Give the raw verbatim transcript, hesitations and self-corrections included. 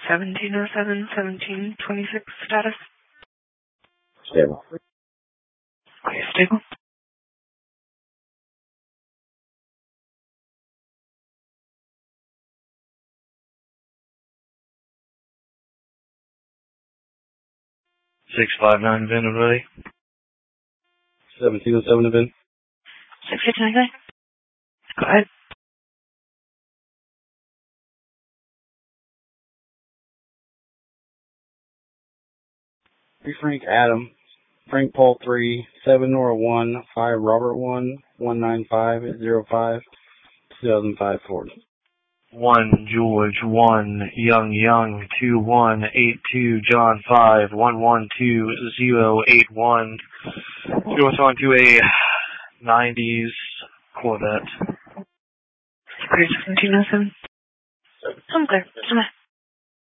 seventeen oh seven, seventeen twenty-six status. Stable. Okay, stable. six five nine event ready. seventeen oh seven event. six fifty-nine, okay. Go ahead. three Frank Adam. Frank Paul three, seven Nora one, five Robert one, one nine five zero five, two thousand five Ford. one George one Young Young two one eight two John five one one two zero eight one. Go on to a nineties Corvette. Security seventeen oh seven. I'm clear. Come on.